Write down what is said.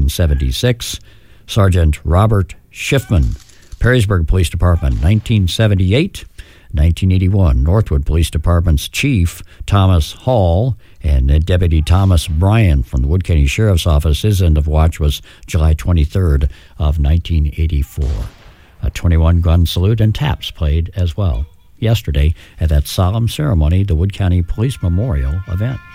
1976. Sergeant Robert Schiffman, Perrysburg Police Department, 1978. 1981, Northwood Police Department's Chief Thomas Hall and Deputy Thomas Bryan from the Wood County Sheriff's Office. His end of watch was July 23rd of 1984. A 21-gun salute and taps played as well yesterday at that solemn ceremony, the Wood County Police Memorial event.